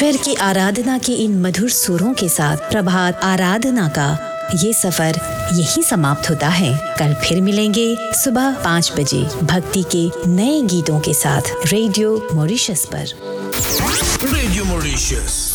ईश्वर की आराधना की इन मधुर सुरों के साथ प्रभात आराधना का ये सफर यहीं समाप्त होता है। कल फिर मिलेंगे सुबह 5 बजे भक्ति के नए गीतों के साथ रेडियो मॉरिशस पर। Radio Mauritius